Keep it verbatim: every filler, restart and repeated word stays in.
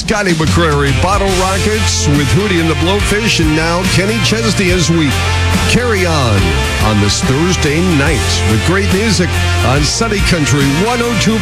Scotty McCreary, Bottle Rockets with Hootie and the Blowfish, and now Kenny Chesney as we carry on on this Thursday night with great music on Sunny Country one oh two